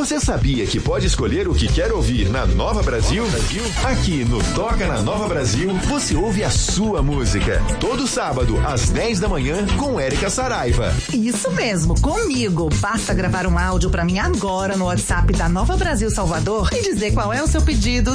Você sabia que pode escolher o que quer ouvir na Nova Brasil? Aqui no Toca na Nova Brasil, você ouve a sua música. Todo sábado, às 10 da manhã, com Érica Saraiva. Isso mesmo, comigo. Basta gravar um áudio pra mim agora no WhatsApp da Nova Brasil Salvador e dizer qual é o seu pedido,